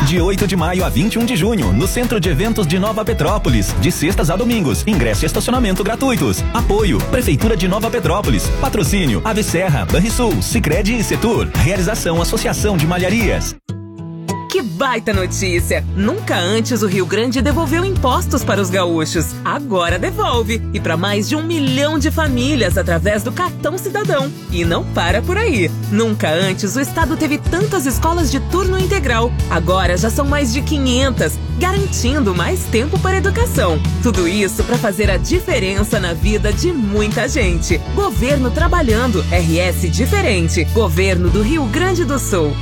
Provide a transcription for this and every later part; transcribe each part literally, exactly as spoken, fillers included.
De oito de maio a vinte e um de junho, no Centro de Eventos de Nova Petrópolis, de sextas a domingos, ingresso e estacionamento gratuitos. Apoio, Prefeitura de Nova Petrópolis. Patrocínio, Ave Serra, Banrisul, Sicredi e Setur. Realização, Associação de Malharias. Que baita notícia! Nunca antes o Rio Grande devolveu impostos para os gaúchos. Agora devolve. E para mais de um milhão de famílias através do Cartão Cidadão. E não para por aí. Nunca antes o estado teve tantas escolas de turno integral. Agora já são mais de quinhentas, garantindo mais tempo para a educação. Tudo isso para fazer a diferença na vida de muita gente. Governo trabalhando. R S diferente. Governo do Rio Grande do Sul.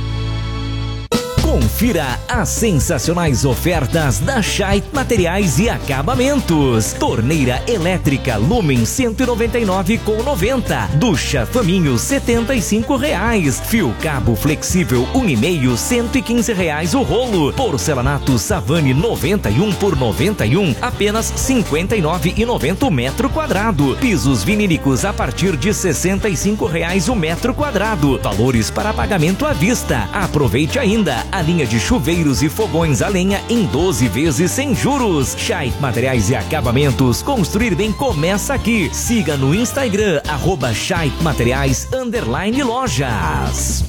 Confira as sensacionais ofertas da Scheidt Materiais e Acabamentos. Torneira elétrica Lumen cento e noventa e nove reais com noventa. Ducha Faminho setenta e cinco reais. Fio cabo flexível um e meio cento e quinze reais o rolo. Porcelanato Savane noventa e um por noventa e um apenas cinquenta e nove reais e noventa o metro quadrado. Pisos vinílicos a partir de sessenta e cinco reais o metro quadrado. Valores para pagamento à vista. Aproveite ainda a linha de chuveiros e fogões a lenha em doze vezes sem juros. Scheidt Materiais e Acabamentos. Construir bem começa aqui. Siga no Instagram, arroba Scheidt Materiais, underline lojas.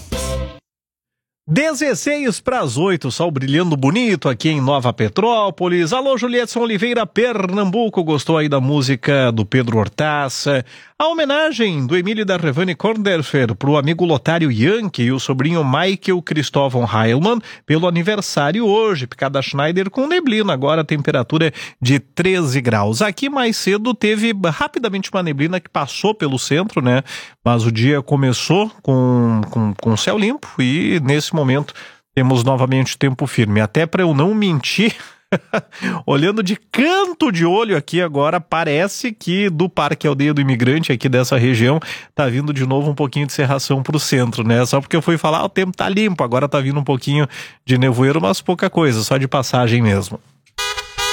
dezesseis para as oito, sol brilhando bonito aqui em Nova Petrópolis. Alô, Julietson Oliveira, Pernambuco. Gostou aí da música do Pedro Hortaça? A homenagem do Emílio da Revane Korndorfer para o amigo Lotário Yankee e o sobrinho Michael Cristóvão Heilmann pelo aniversário hoje. Picada Schneider com neblina, agora a temperatura de treze graus. Aqui mais cedo teve rapidamente uma neblina que passou pelo centro, né? Mas o dia começou com, com, com céu limpo e nesse momento temos novamente tempo firme. Até para eu não mentir... Olhando de canto de olho aqui agora, parece que do Parque Aldeia do Imigrante aqui dessa região tá vindo de novo um pouquinho de cerração pro centro, né? Só porque eu fui falar, ah, o tempo tá limpo, agora tá vindo um pouquinho de nevoeiro, mas pouca coisa, só de passagem mesmo.